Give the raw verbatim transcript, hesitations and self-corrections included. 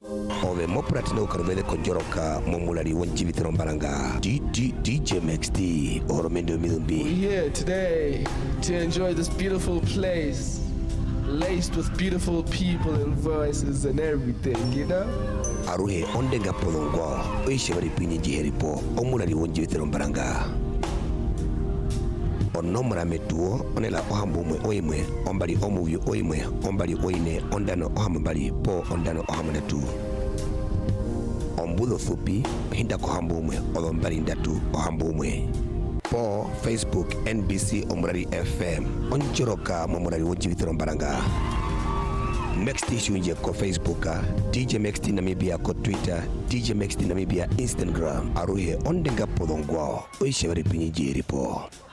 ove mopratino karubele konjoroka momulari wonjibitiro mbalanga D D D J Max D oromendo midumbi. We're here today to enjoy this beautiful place, laced with beautiful people and voices and everything, you know? Aruhe ondenga polongwa oishebari pinyi jiheripo omulari wonjibitiro mbalanga. Onomra metuo onela ohambumwe oimwe ombali omuyu oimwe ombali oine ondano ohambali po ondano ohamunatu. Ombulo fupi hinda kohambumwe olombali ndatu ohambumwe. Po Facebook N B C Omurari F M onjoroka momurari wonjibitiro mbalanga. Maxti shunje ko Facebook, D J Maxti Namibia ko Twitter, D J Maxti Namibia Instagram. Aruhe ondenga polongwa oishebari pinyi jiheripo.